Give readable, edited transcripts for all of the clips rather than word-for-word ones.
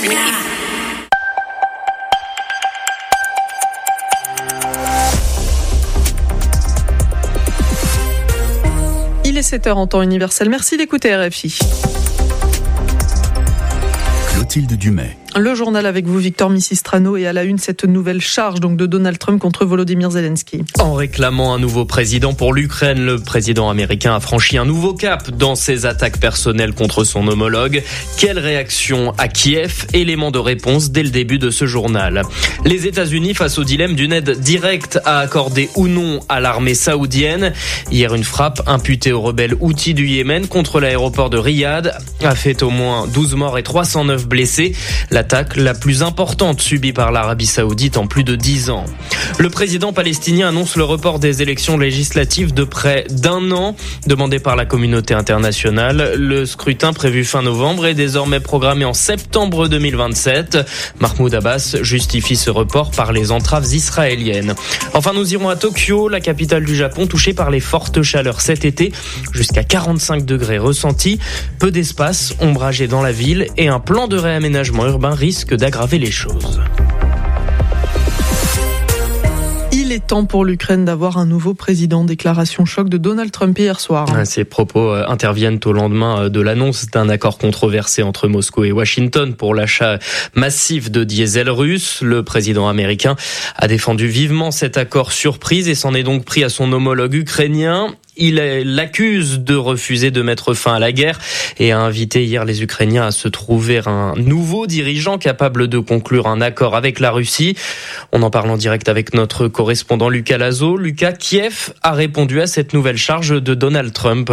Il est 7h en temps universel. Merci d'écouter RFI. Clotilde Dumais. Le journal avec vous, Victor Missistrano, et à la une, cette nouvelle charge de Donald Trump contre Volodymyr Zelensky. En réclamant un nouveau président pour l'Ukraine, le président américain a franchi un nouveau cap dans ses attaques personnelles contre son homologue. Quelle réaction à Kiev? Élément de réponse dès le début de ce journal. Les États-Unis face au dilemme d'une aide directe à accorder ou non à l'armée saoudienne. Hier, une frappe imputée aux rebelles Houthis du Yémen contre l'aéroport de Riyad a fait au moins 12 morts et 309 blessés. L'attaque la plus importante subie par l'Arabie Saoudite en plus de 10 ans. Le président palestinien annonce le report des élections législatives de près d'un an, demandé par la communauté internationale. Le scrutin prévu fin novembre est désormais programmé en septembre 2027. Mahmoud Abbas justifie ce report par les entraves israéliennes. Enfin, nous irons à Tokyo, la capitale du Japon, touchée par les fortes chaleurs cet été, jusqu'à 45 degrés ressentis. Peu d'espace ombragé dans la ville et un plan de réaménagement urbain risque d'aggraver les choses. Il est temps pour l'Ukraine d'avoir un nouveau président. Déclaration choc de Donald Trump hier soir. Ces propos interviennent au lendemain de l'annonce d'un accord controversé entre Moscou et Washington pour l'achat massif de diesel russe. Le président américain a défendu vivement cet accord surprise et s'en est donc pris à son homologue ukrainien. Il l'accuse de refuser de mettre fin à la guerre et a invité hier les Ukrainiens à se trouver un nouveau dirigeant capable de conclure un accord avec la Russie. On en parle en direct avec notre correspondant Lucas Lazo. Lucas, Kiev a répondu à cette nouvelle charge de Donald Trump.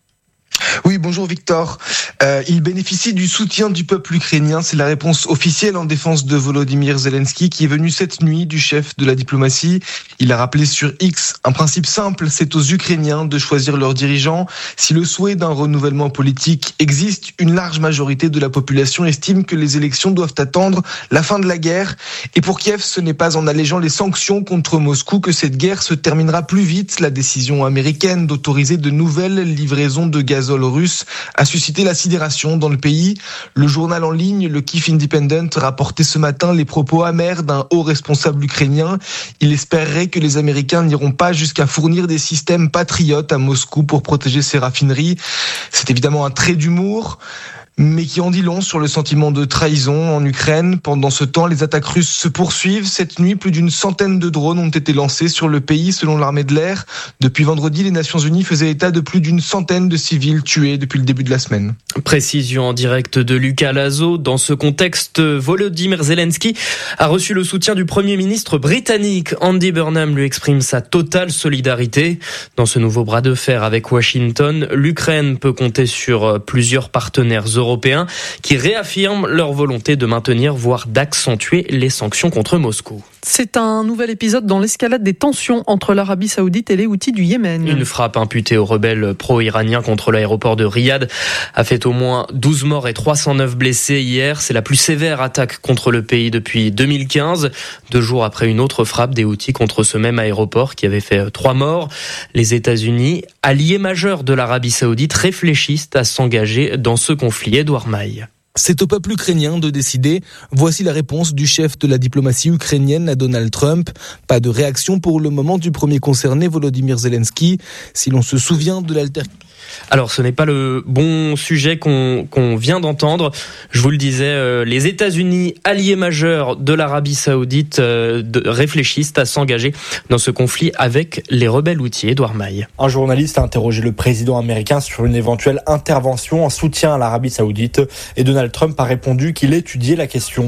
Oui, bonjour Victor. Il bénéficie du soutien du peuple ukrainien. C'est la réponse officielle en défense de Volodymyr Zelensky qui est venu cette nuit du chef de la diplomatie. Il a rappelé sur X un principe simple, c'est aux Ukrainiens de choisir leurs dirigeants. Si le souhait d'un renouvellement politique existe, une large majorité de la population estime que les élections doivent attendre la fin de la guerre. Et pour Kiev, ce n'est pas en allégeant les sanctions contre Moscou que cette guerre se terminera plus vite. La décision américaine d'autoriser de nouvelles livraisons de gazole russe a suscité la sidération dans le pays. Le journal en ligne, le Kyiv Independent, rapportait ce matin les propos amers d'un haut responsable ukrainien. Il espérerait que les Américains n'iront pas jusqu'à fournir des systèmes patriotes à Moscou pour protéger ses raffineries. C'est évidemment un trait d'humour, mais qui en dit long sur le sentiment de trahison en Ukraine. Pendant ce temps, les attaques russes se poursuivent. Cette nuit, plus d'une centaine de drones ont été lancés sur le pays selon l'armée de l'air. Depuis vendredi, les Nations Unies faisaient état de plus d'une centaine de civils tués depuis le début de la semaine. Précision en direct de Lucas Lazo. Dans ce contexte, Volodymyr Zelensky a reçu le soutien du Premier ministre britannique. Andy Burnham lui exprime sa totale solidarité. Dans ce nouveau bras de fer avec Washington, l'Ukraine peut compter sur plusieurs partenaires européens qui réaffirment leur volonté de maintenir, voire d'accentuer les sanctions contre Moscou. C'est un nouvel épisode dans l'escalade des tensions entre l'Arabie Saoudite et les Houthis du Yémen. Une frappe imputée aux rebelles pro-iraniens contre l'aéroport de Riyad a fait au moins 12 morts et 309 blessés hier. C'est la plus sévère attaque contre le pays depuis 2015, 2 jours après une autre frappe des Houthis contre ce même aéroport qui avait fait 3 morts. Les États-Unis, alliés majeurs de l'Arabie Saoudite, réfléchissent à s'engager dans ce conflit. Édouard Maille. C'est au peuple ukrainien de décider. Voici la réponse du chef de la diplomatie ukrainienne à Donald Trump. Pas de réaction pour le moment du premier concerné, Volodymyr Zelensky. Si l'on se souvient de l'altercation. Alors, ce n'est pas le bon sujet qu'on vient d'entendre. Je vous le disais, les États-Unis, alliés majeurs de l'Arabie Saoudite, réfléchissent à s'engager dans ce conflit avec les rebelles Houthis. Édouard Maille. Un journaliste a interrogé le président américain sur une éventuelle intervention en soutien à l'Arabie Saoudite et Donald Trump a répondu qu'il étudiait la question.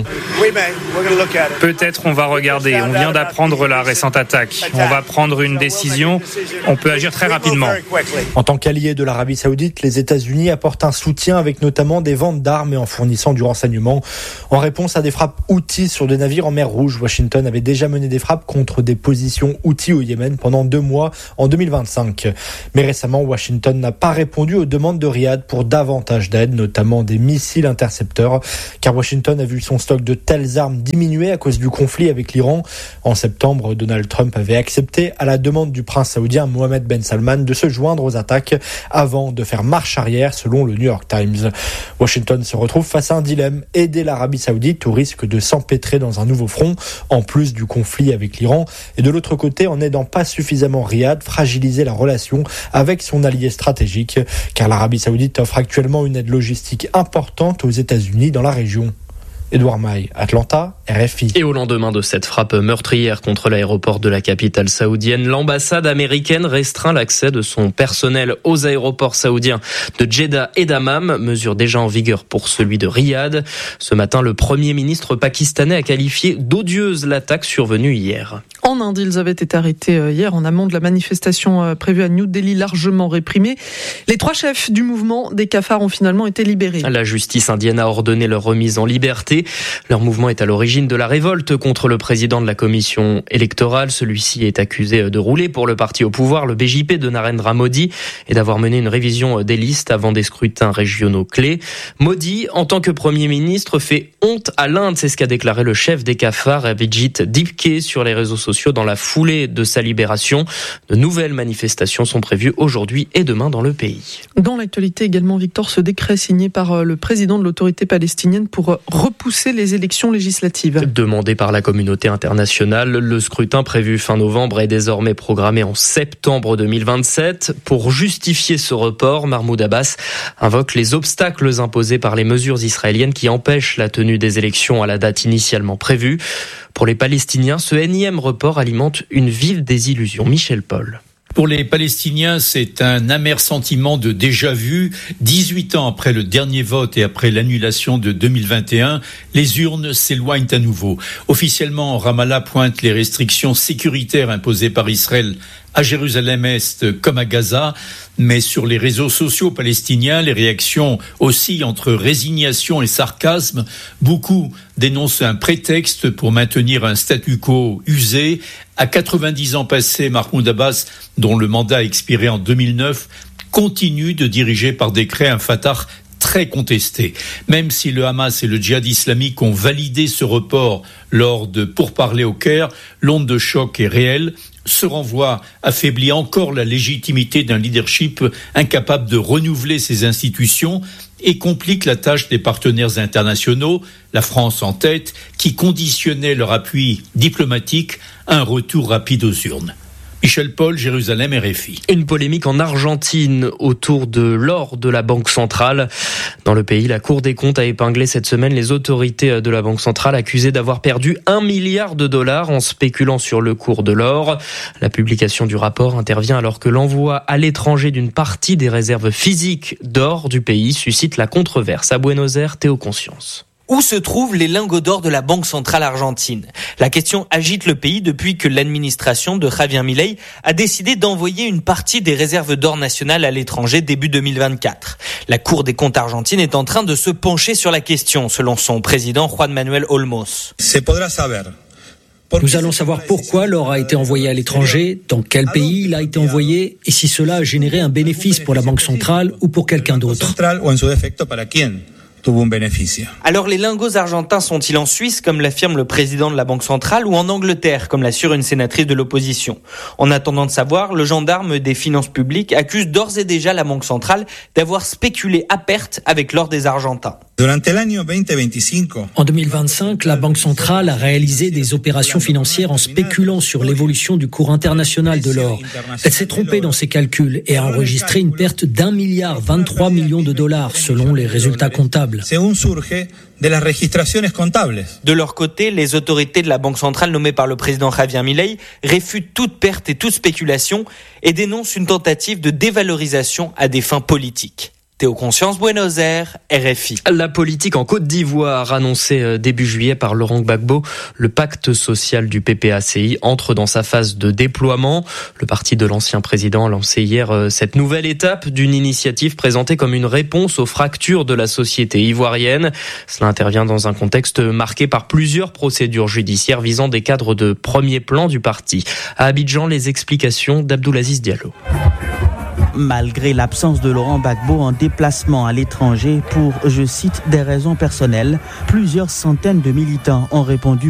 Peut-être on va regarder. On vient d'apprendre la récente attaque. On va prendre une décision. On peut agir très rapidement. En tant qu'allié de l'Arabie Saoudite, les États-Unis apportent un soutien avec notamment des ventes d'armes et en fournissant du renseignement. En réponse à des frappes Houthis sur des navires en mer Rouge, Washington avait déjà mené des frappes contre des positions Houthis au Yémen pendant 2 mois en 2025. Mais récemment, Washington n'a pas répondu aux demandes de Riyad pour davantage d'aide, notamment des missiles intercepteurs, car Washington a vu son stock de telles armes diminuer à cause du conflit avec l'Iran. En septembre, Donald Trump avait accepté, à la demande du prince saoudien Mohammed Ben Salman, de se joindre aux attaques avant de faire marche arrière, selon le New York Times. Washington se retrouve face à un dilemme, aider l'Arabie Saoudite au risque de s'empêtrer dans un nouveau front, en plus du conflit avec l'Iran, et de l'autre côté, en n'aidant pas suffisamment Riyad, fragiliser la relation avec son allié stratégique, car l'Arabie Saoudite offre actuellement une aide logistique importante aux États-Unis dans la région. Édouard Maille, Atlanta, RFI. Et au lendemain de cette frappe meurtrière contre l'aéroport de la capitale saoudienne, l'ambassade américaine restreint l'accès de son personnel aux aéroports saoudiens de Jeddah et d'Hammam, mesure déjà en vigueur pour celui de Riyad. Ce matin, le Premier ministre pakistanais a qualifié d'odieuse l'attaque survenue hier. En Inde, ils avaient été arrêtés hier en amont de la manifestation prévue à New Delhi, largement réprimée. Les 3 chefs du mouvement des cafards ont finalement été libérés. La justice indienne a ordonné leur remise en liberté. Leur mouvement est à l'origine de la révolte contre le président de la commission électorale. Celui-ci est accusé de rouler pour le parti au pouvoir, le BJP de Narendra Modi, et d'avoir mené une révision des listes avant des scrutins régionaux clés. Modi, en tant que Premier ministre, fait honte à l'Inde. C'est ce qu'a déclaré le chef des cafards, Abhijit Dipke, sur les réseaux sociaux dans la foulée de sa libération. De nouvelles manifestations sont prévues aujourd'hui et demain dans le pays. Dans l'actualité également, Victor, ce décret signé par le président de l'autorité palestinienne pour repousser les élections législatives. Demandé par la communauté internationale, le scrutin prévu fin novembre est désormais programmé en septembre 2027. Pour justifier ce report, Mahmoud Abbas invoque les obstacles imposés par les mesures israéliennes qui empêchent la tenue des élections à la date initialement prévue. Pour les Palestiniens, ce énième report alimente une vive désillusion. Michel Paul. Pour les Palestiniens, c'est un amer sentiment de déjà-vu. 18 ans après le dernier vote et après l'annulation de 2021, les urnes s'éloignent à nouveau. Officiellement, Ramallah pointe les restrictions sécuritaires imposées par Israël à Jérusalem-Est comme à Gaza, mais sur les réseaux sociaux palestiniens, les réactions oscillent entre résignation et sarcasme. Beaucoup dénoncent un prétexte pour maintenir un statu quo usé. À 90 ans passés, Mahmoud Abbas, dont le mandat a expiré en 2009, continue de diriger par décret un Fatah très contesté. Même si le Hamas et le djihad islamique ont validé ce report lors de pourparlers au Caire, l'onde de choc est réelle. Ce renvoi affaiblit encore la légitimité d'un leadership incapable de renouveler ses institutions et complique la tâche des partenaires internationaux, la France en tête, qui conditionnait leur appui diplomatique à un retour rapide aux urnes. Michel Paul, Jérusalem, RFI. Une polémique en Argentine autour de l'or de la Banque centrale. Dans le pays, la Cour des comptes a épinglé cette semaine les autorités de la Banque centrale accusées d'avoir perdu $1 milliard en spéculant sur le cours de l'or. La publication du rapport intervient alors que l'envoi à l'étranger d'une partie des réserves physiques d'or du pays suscite la controverse. À Buenos Aires, Théo Conscience. Où se trouvent les lingots d'or de la Banque centrale argentine ? La question agite le pays depuis que l'administration de Javier Milei a décidé d'envoyer une partie des réserves d'or nationales à l'étranger début 2024. La Cour des comptes argentine est en train de se pencher sur la question, selon son président Juan Manuel Olmos. Nous allons savoir pourquoi l'or a été envoyé à l'étranger, dans quel pays il a été envoyé et si cela a généré un bénéfice pour la Banque centrale ou pour quelqu'un d'autre. Alors les lingots argentins sont-ils en Suisse, comme l'affirme le président de la Banque centrale, ou en Angleterre, comme l'assure une sénatrice de l'opposition ? En attendant de savoir, le gendarme des finances publiques accuse d'ores et déjà la Banque centrale d'avoir spéculé à perte avec l'or des Argentins. En 2025, la Banque centrale a réalisé des opérations financières en spéculant sur l'évolution du cours international de l'or. Elle s'est trompée dans ses calculs et a enregistré une perte d'1,23 milliard selon les résultats comptables. De leur côté, les autorités de la Banque centrale nommées par le président Javier Milei réfutent toute perte et toute spéculation et dénoncent une tentative de dévalorisation à des fins politiques. Théo Conscience, Buenos Aires, RFI. La politique en Côte d'Ivoire, annoncée début juillet par Laurent Gbagbo, le pacte social du PPACI entre dans sa phase de déploiement. Le parti de l'ancien président a lancé hier cette nouvelle étape d'une initiative présentée comme une réponse aux fractures de la société ivoirienne. Cela intervient dans un contexte marqué par plusieurs procédures judiciaires visant des cadres de premier plan du parti. À Abidjan, les explications d'Abdoulaziz Diallo. Malgré l'absence de Laurent Gbagbo en déplacement à l'étranger pour, je cite, des raisons personnelles, plusieurs centaines de militants ont répondu